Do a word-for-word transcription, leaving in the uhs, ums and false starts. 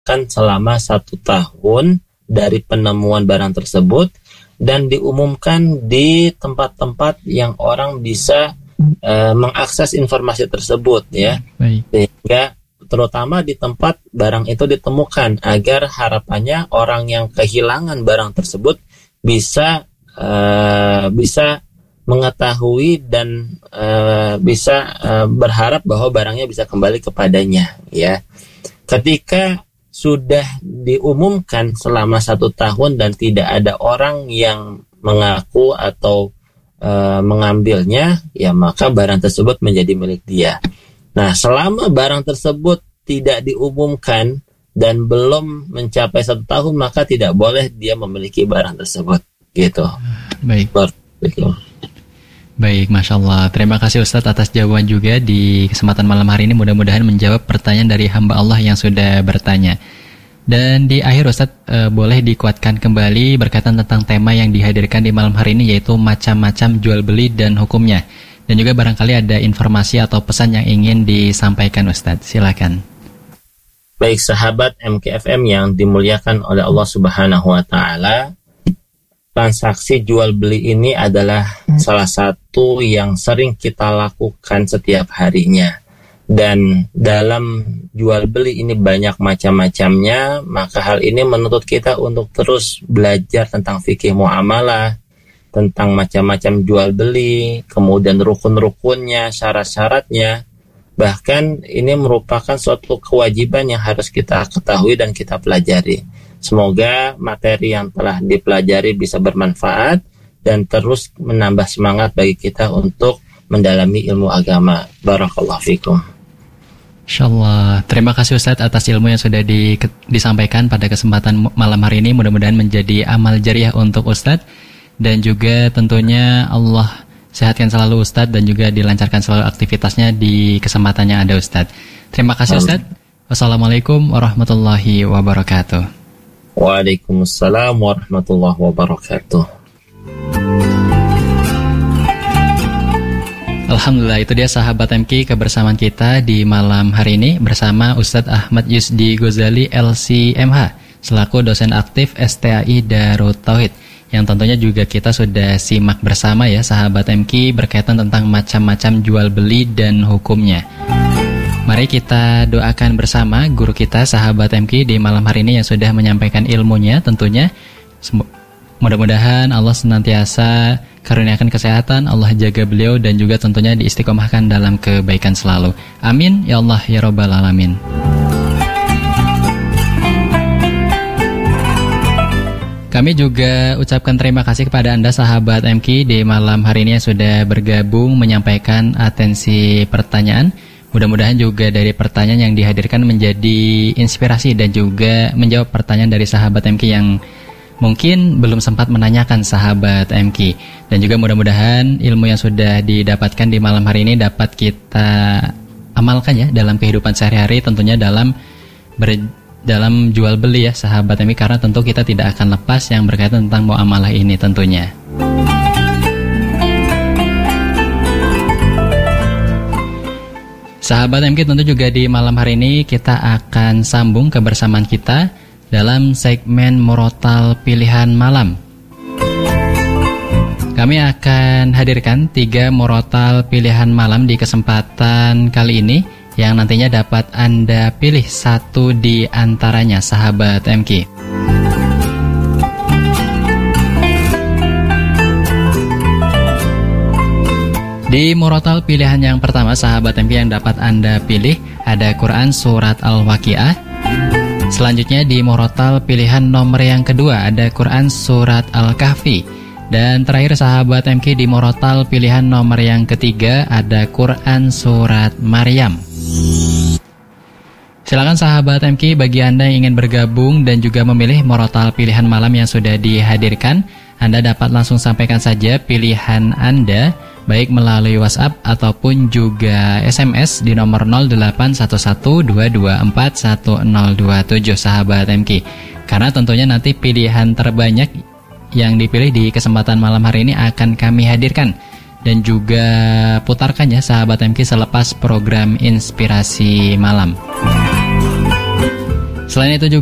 kan selama satu tahun dari penemuan barang tersebut dan diumumkan di tempat-tempat yang orang bisa uh, mengakses informasi tersebut ya. Baik. Sehingga terutama di tempat barang itu ditemukan agar harapannya orang yang kehilangan barang tersebut bisa uh, bisa mengetahui dan uh, bisa uh, berharap bahwa barangnya bisa kembali kepadanya ya. Ketika sudah diumumkan selama satu tahun dan tidak ada orang yang mengaku atau uh, mengambilnya, ya maka barang tersebut menjadi milik dia. Nah, selama barang tersebut tidak diumumkan dan belum mencapai satu tahun, maka tidak boleh dia memiliki barang tersebut. Gitu. Baik. Begitu. Baik, Masya Allah. Terima kasih Ustadz atas jawaban juga di kesempatan malam hari ini. Mudah-mudahan menjawab pertanyaan dari hamba Allah yang sudah bertanya. Dan di akhir Ustadz e, boleh dikuatkan kembali berkaitan tentang tema yang dihadirkan di malam hari ini, yaitu macam-macam jual beli dan hukumnya. Dan juga barangkali ada informasi atau pesan yang ingin disampaikan Ustadz. Silakan. Baik sahabat M K F M yang dimuliakan oleh Allah Subhanahu wa Ta'ala, transaksi jual beli ini adalah salah satu yang sering kita lakukan setiap harinya. Dan dalam jual beli ini banyak macam-macamnya, maka hal ini menuntut kita untuk terus belajar tentang fikih muamalah, tentang macam-macam jual beli, kemudian rukun-rukunnya, syarat-syaratnya. Bahkan ini merupakan suatu kewajiban yang harus kita ketahui dan kita pelajari. Semoga materi yang telah dipelajari bisa bermanfaat dan terus menambah semangat bagi kita untuk mendalami ilmu agama. Barakallahu fikum. Insyaallah. Terima kasih Ustadz atas ilmu yang sudah di, disampaikan pada kesempatan malam hari ini. Mudah-mudahan menjadi amal jariah untuk Ustadz. Dan juga tentunya Allah sehatkan selalu Ustadz dan juga dilancarkan selalu aktivitasnya di kesempatan yang ada Ustadz. Terima kasih Ustadz. Wassalamualaikum warahmatullahi wabarakatuh. Waalaikumsalam warahmatullahi wabarakatuh. Alhamdulillah, itu dia sahabat M K kebersamaan kita di malam hari ini bersama Ustadz Ahmad Yusdi Ghazali L C M H selaku dosen aktif S T A I Darut Tauhid, yang tentunya juga kita sudah simak bersama ya sahabat M K berkaitan tentang macam-macam jual beli dan hukumnya. Mari kita doakan bersama guru kita sahabat M K di malam hari ini yang sudah menyampaikan ilmunya. Tentunya mudah-mudahan Allah senantiasa karuniakan kesehatan, Allah jaga beliau dan juga tentunya diistiqomahkan dalam kebaikan selalu. Amin ya Allah ya Rabbal Alamin. Kami juga ucapkan terima kasih kepada Anda sahabat M K di malam hari ini yang sudah bergabung menyampaikan atensi pertanyaan. Mudah-mudahan juga dari pertanyaan yang dihadirkan menjadi inspirasi dan juga menjawab pertanyaan dari sahabat M K yang mungkin belum sempat menanyakan sahabat M K. Dan juga mudah-mudahan ilmu yang sudah didapatkan di malam hari ini dapat kita amalkan ya dalam kehidupan sehari-hari, tentunya dalam ber dalam jual beli ya sahabat M K, karena tentu kita tidak akan lepas yang berkaitan tentang muamalah ini tentunya. Sahabat M K, tentu juga di malam hari ini kita akan sambung kebersamaan kita dalam segmen Murotal Pilihan Malam. Kami akan hadirkan tiga murotal pilihan malam di kesempatan kali ini yang nantinya dapat Anda pilih satu di antaranya sahabat M K. Di murotal pilihan yang pertama sahabat M K yang dapat Anda pilih ada Quran Surat Al-Waqiah. Selanjutnya di murotal pilihan nomor yang kedua ada Quran Surat Al-Kahfi. Dan terakhir sahabat M K di murotal pilihan nomor yang ketiga ada Quran Surat Maryam. Silakan sahabat M K bagi Anda yang ingin bergabung dan juga memilih murotal pilihan malam yang sudah dihadirkan, Anda dapat langsung sampaikan saja pilihan Anda baik melalui WhatsApp ataupun juga S M S di nomor nol delapan satu satu dua dua empat satu nol dua tujuh sahabat M K. Karena tentunya nanti pilihan terbanyak yang dipilih di kesempatan malam hari ini akan kami hadirkan dan juga putarkan ya sahabat M K selepas program Inspirasi Malam. Selain itu juga